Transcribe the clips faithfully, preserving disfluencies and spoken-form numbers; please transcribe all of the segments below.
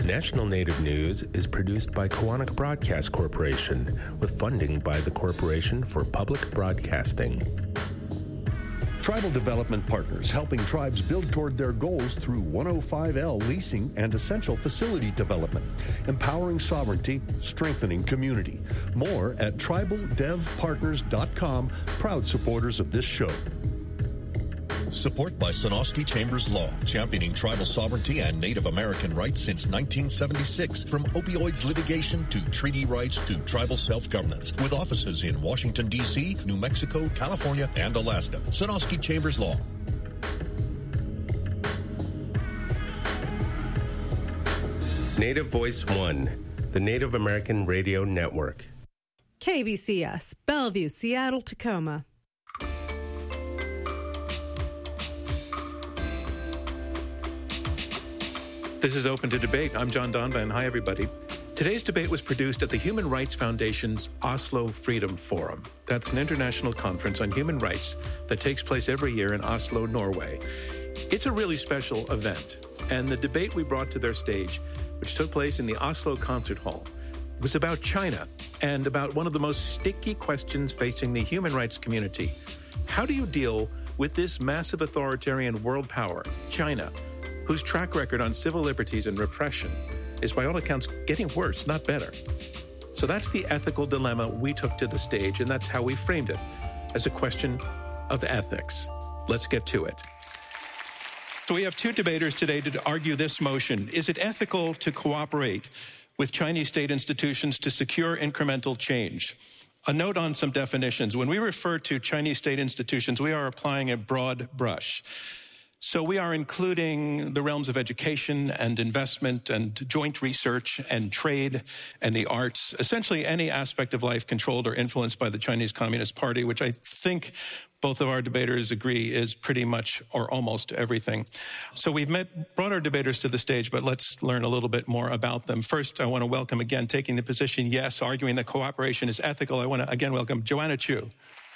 National Native News is produced by Koahnic Broadcast Corporation with funding by the Corporation for Public Broadcasting. Tribal Development Partners, helping tribes build toward their goals through one oh five L leasing and essential facility development, empowering sovereignty, strengthening community. More at tribal dev partners dot com, proud supporters of this show. Support by Sonosky Chambers Law, championing tribal sovereignty and Native American rights since nineteen seventy-six. From opioids litigation to treaty rights to tribal self-governance. With offices in Washington, D C, New Mexico, California, and Alaska. Sonosky Chambers Law. Native Voice One, the Native American Radio Network. K B C S, Bellevue, Seattle, Tacoma. This is Open to Debate. I'm John Donvan. Hi, everybody. Today's debate was produced at the Human Rights Foundation's Oslo Freedom Forum. That's an international conference on human rights that takes place every year in Oslo, Norway. It's a really special event, and the debate we brought to their stage, which took place in the Oslo Concert Hall, was about China and about one of the most sticky questions facing the human rights community. How do you deal with this massive authoritarian world power, China, whose track record on civil liberties and repression is by all accounts getting worse, not better? So that's the ethical dilemma we took to the stage, and that's how we framed it, as a question of ethics. Let's get to it. So we have two debaters today to argue this motion. Is it ethical to cooperate with Chinese state institutions to secure incremental change? A note on some definitions. When we refer to Chinese state institutions, we are applying a broad brush. So we are including the realms of education and investment and joint research and trade and the arts, essentially any aspect of life controlled or influenced by the Chinese Communist Party, which I think both of our debaters agree is pretty much or almost everything. So we've met, brought our debaters to the stage, but let's learn a little bit more about them. First, I want to welcome again, taking the position yes, arguing that cooperation is ethical. I want to again welcome Joanna Chu.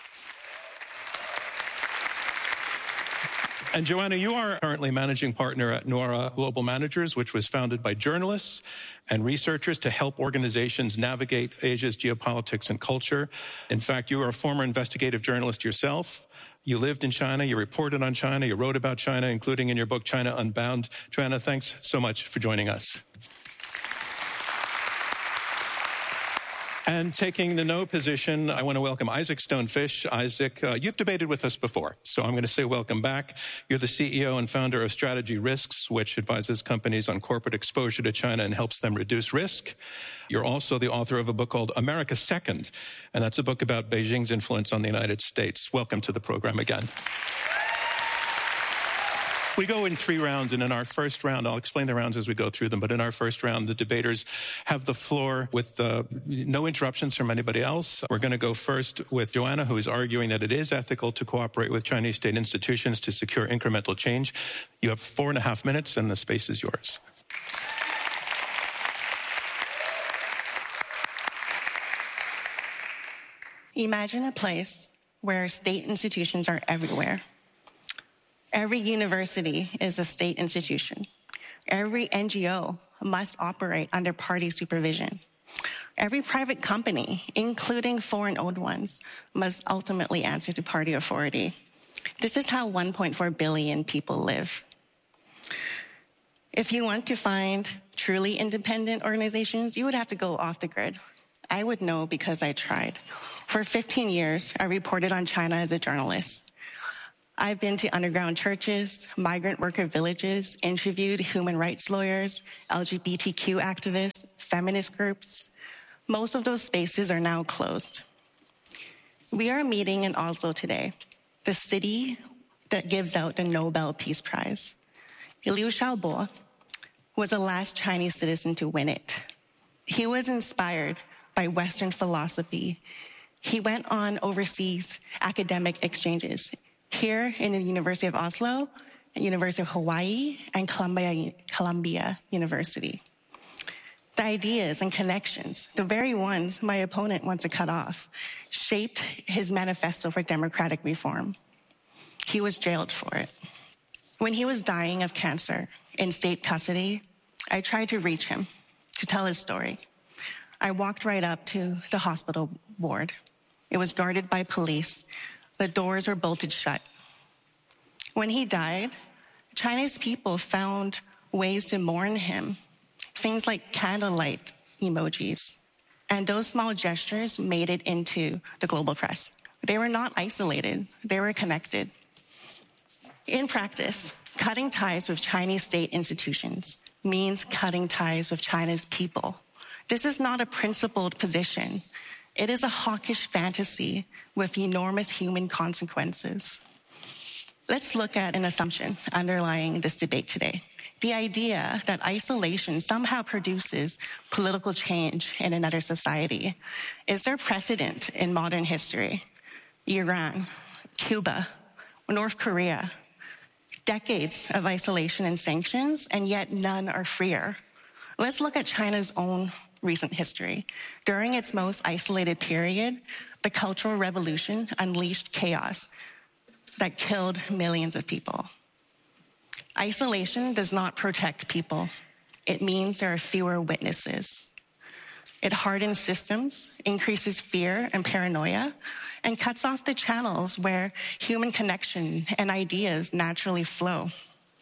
And Joanna, you are currently managing partner at Nuara Global Managers, which was founded by journalists and researchers to help organizations navigate Asia's geopolitics and culture. In fact, you are a former investigative journalist yourself. You lived in China, you reported on China, you wrote about China, including in your book, China Unbound. Joanna, thanks so much for joining us. And taking the no position, I want to welcome Isaac Stonefish. Isaac, uh, you've debated with us before, so I'm going to say welcome back. You're the C E O and founder of Strategy Risks, which advises companies on corporate exposure to China and helps them reduce risk. You're also the author of a book called America Second, and that's a book about Beijing's influence on the United States. Welcome to the program again. We go in three rounds, and in our first round, I'll explain the rounds as we go through them, but in our first round, the debaters have the floor with uh, no interruptions from anybody else. We're going to go first with Joanna, who is arguing that it is ethical to cooperate with Chinese state institutions to secure incremental change. You have four and a half minutes, and the space is yours. Imagine a place where state institutions are everywhere. Every university is a state institution. Every N G O must operate under party supervision. Every private company, including foreign-owned ones, must ultimately answer to party authority. This is how one point four billion people live. If you want to find truly independent organizations, you would have to go off the grid. I would know because I tried. For fifteen years, I reported on China as a journalist. I've been to underground churches, migrant worker villages, interviewed human rights lawyers, L G B T Q activists, feminist groups. Most of those spaces are now closed. We are meeting in Oslo today, the city that gives out the Nobel Peace Prize. Liu Xiaobo was the last Chinese citizen to win it. He was inspired by Western philosophy. He went on overseas academic exchanges, here in the University of Oslo, University of Hawaii, and Columbia, Columbia University. The ideas and connections, the very ones my opponent wants to cut off, shaped his manifesto for democratic reform. He was jailed for it. When he was dying of cancer in state custody, I tried to reach him, to tell his story. I walked right up to the hospital ward. It was guarded by police. The doors were bolted shut. When he died, Chinese people found ways to mourn him, things like candlelight emojis. And those small gestures made it into the global press. They were not isolated, they were connected. In practice, cutting ties with Chinese state institutions means cutting ties with China's people. This is not a principled position. It is a hawkish fantasy with enormous human consequences. Let's look at an assumption underlying this debate today. The idea that isolation somehow produces political change in another society. Is there precedent in modern history? Iran, Cuba, North Korea, decades of isolation and sanctions, and yet none are freer. Let's look at China's own recent history. During its most isolated period, the Cultural Revolution unleashed chaos that killed millions of people. Isolation does not protect people. It means there are fewer witnesses. It hardens systems, increases fear and paranoia, and cuts off the channels where human connection and ideas naturally flow.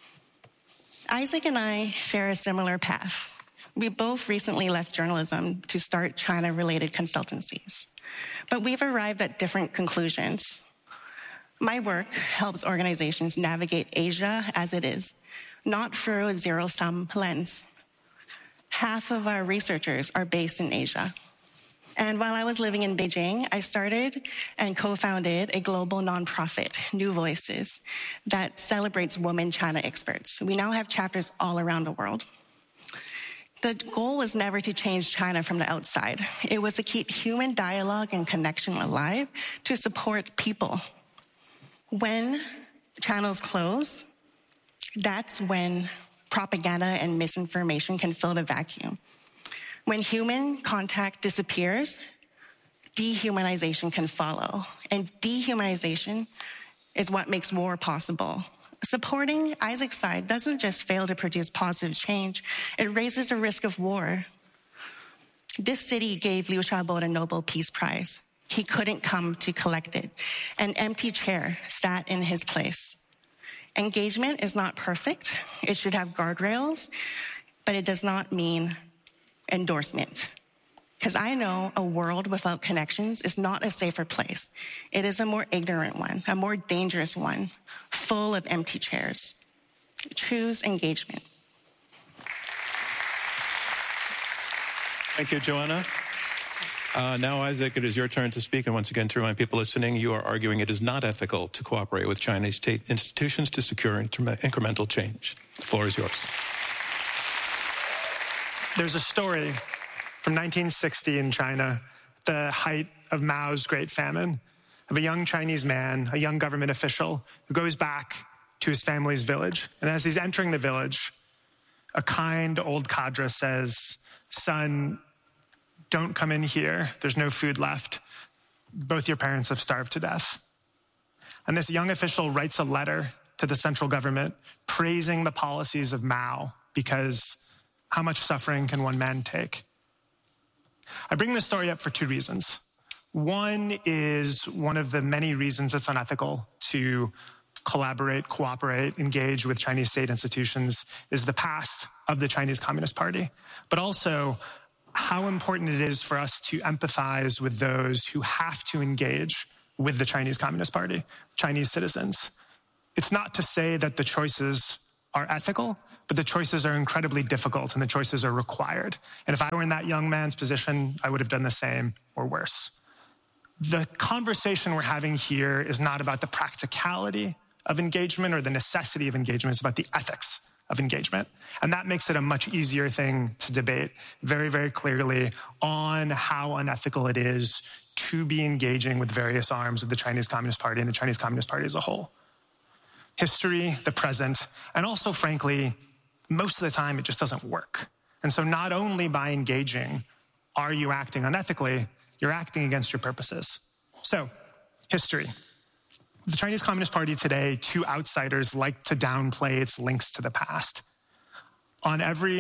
Isaac and I share a similar path. We both recently left journalism to start China-related consultancies, but we've arrived at different conclusions. My work helps organizations navigate Asia as it is, not through a zero-sum lens. Half of our researchers are based in Asia. And while I was living in Beijing, I started and co-founded a global nonprofit, New Voices, that celebrates women China experts. We now have chapters all around the world. The goal was never to change China from the outside. It was to keep human dialogue and connection alive, to support people. When channels close, that's when propaganda and misinformation can fill the vacuum. When human contact disappears, dehumanization can follow. And dehumanization is what makes war possible. Supporting Isaac's side doesn't just fail to produce positive change, it raises the risk of war. This city gave Liu Xiaobo the Nobel Peace Prize. He couldn't come to collect it. An empty chair sat in his place. Engagement is not perfect. It should have guardrails, but it does not mean endorsement. Because I know a world without connections is not a safer place. It is a more ignorant one, a more dangerous one, full of empty chairs. Choose engagement. Thank you, Joanna. Uh, now, Isaac, it is your turn to speak. And once again, to remind people listening, you are arguing it is not ethical to cooperate with Chinese state institutions to secure inter- incremental change. The floor is yours. There's a story from nineteen sixty in China, the height of Mao's Great Famine, of a young Chinese man, a young government official, who goes back to his family's village. And as he's entering the village, a kind old cadre says, "Son, don't come in here. There's no food left. Both your parents have starved to death." And this young official writes a letter to the central government praising the policies of Mao, because how much suffering can one man take? I bring this story up for two reasons. One is one of the many reasons it's unethical to collaborate, cooperate, engage with Chinese state institutions is the past of the Chinese Communist Party, but also how important it is for us to empathize with those who have to engage with the Chinese Communist Party, Chinese citizens. It's not to say that the choices are ethical, but the choices are incredibly difficult and the choices are required. And if I were in that young man's position, I would have done the same or worse. The conversation we're having here is not about the practicality of engagement or the necessity of engagement. It's about the ethics of engagement. And that makes it a much easier thing to debate very, very clearly on how unethical it is to be engaging with various arms of the Chinese Communist Party and the Chinese Communist Party as a whole. History, the present, and also, frankly, most of the time it just doesn't work. And so not only by engaging are you acting unethically, you're acting against your purposes. So, history. The Chinese Communist Party today, two outsiders like to downplay its links to the past. On every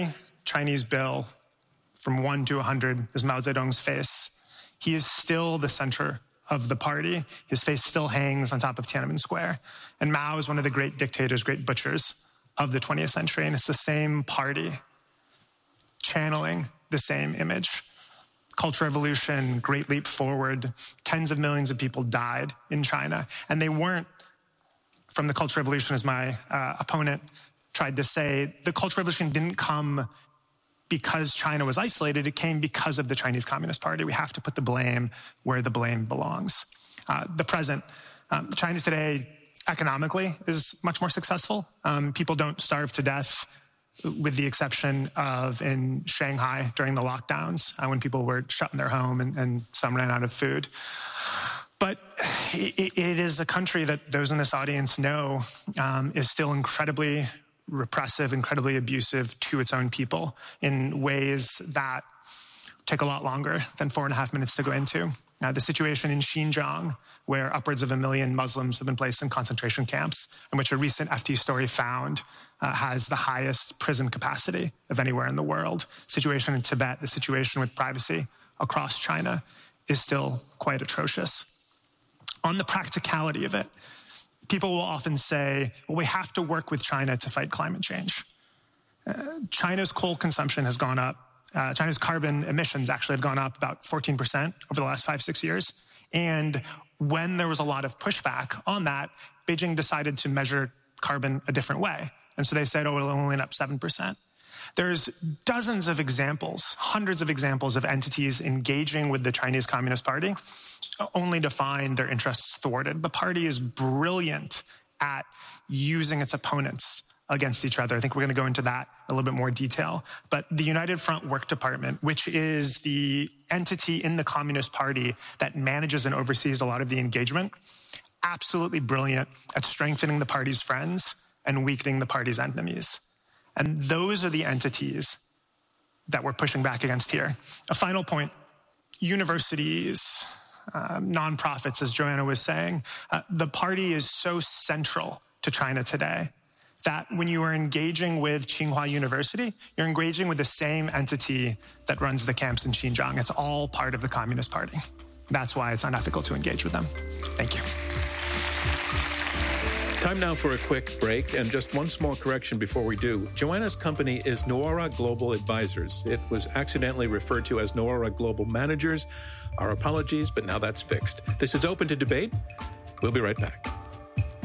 Chinese bill from one to one hundred is Mao Zedong's face. He is still the center of the party. His face still hangs on top of Tiananmen Square. And Mao is one of the great dictators, great butchers of the twentieth century. And it's the same party channeling the same image. Cultural Revolution, Great Leap Forward, tens of millions of people died in China. And they weren't from the Cultural Revolution, as my uh, opponent tried to say. The Cultural Revolution didn't come because China was isolated. It came because of the Chinese Communist Party. We have to put the blame where the blame belongs. Uh, the present, um, China today economically is much more successful. Um, people don't starve to death, with the exception of in Shanghai during the lockdowns, uh, when people were shut in their home and, and some ran out of food. But it, it is a country that those in this audience know um, is still incredibly repressive, incredibly abusive to its own people in ways that take a lot longer than four and a half minutes to go into. Uh, the situation in Xinjiang, where upwards of a million Muslims have been placed in concentration camps, in which a recent F T story found uh, has the highest prison capacity of anywhere in the world. Situation in Tibet, the situation with privacy across China is still quite atrocious. On the practicality of it, people will often say, well, we have to work with China to fight climate change. Uh, China's coal consumption has gone up. Uh, China's carbon emissions actually have gone up about fourteen percent over the last five, six years. And when there was a lot of pushback on that, Beijing decided to measure carbon a different way. And so they said, oh, it'll only end up seven percent. There's dozens of examples, hundreds of examples of entities engaging with the Chinese Communist Party only to find their interests thwarted. The party is brilliant at using its opponents against each other. I think we're going to go into that in a little bit more detail. But the United Front Work Department, which is the entity in the Communist Party that manages and oversees a lot of the engagement, absolutely brilliant at strengthening the party's friends and weakening the party's enemies. And those are the entities that we're pushing back against here. A final point, universities, uh, nonprofits, as Joanna was saying, uh, the party is so central to China today that when you are engaging with Tsinghua University, you're engaging with the same entity that runs the camps in Xinjiang. It's all part of the Communist Party. That's why it's unethical to engage with them. Thank you. Time now for a quick break, and just one small correction before we do. Joanna's company is Noora Global Advisors. It was accidentally referred to as Noora Global Managers. Our apologies, but now that's fixed. This is Open to Debate. We'll be right back.